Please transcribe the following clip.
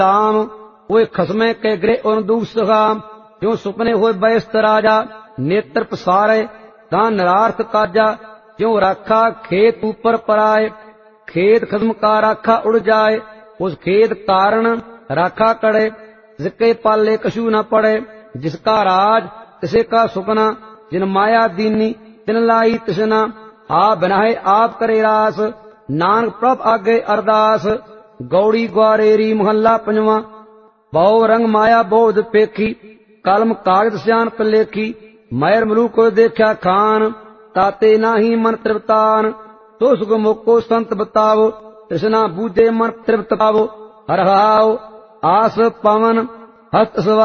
ताम ओए खसमे के गृह और दूसगाम जो सुपने होए व्यस्त राजा नेत्र पसारे दान निरार्थ काजा जो राखा खेत ऊपर पराए खेत खसम का राखा उड़ जाए उस खेत कारण राखा कड़े जिसके पाले कछु न पड़े जिसका राज तिसे का सुपना जिन माया दीनी तिन लाई तिसना आप बनाए आप करे रास नानक प्रभ आगे अरदास गौड़ी ग्वारेरी मोहल्ला पंजवा बहु रंग माया बोध पेखी कलम कागज सियान कलेखी मैर मलू को देखा खान ताते नाही मन तृप्तान तो सुख मुको संत बताओ तृष्णा बूझे मन तृप्त पावो हर आस पवन हस्त